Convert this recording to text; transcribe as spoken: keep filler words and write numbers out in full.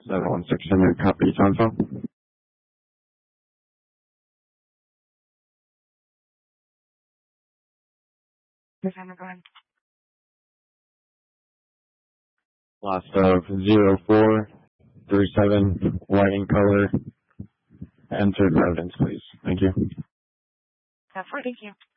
seven one six hundred, copy, time phone. December, go ahead. Last of zero four three seven, white in color. Enter evidence, please. Thank you. That's right, thank you.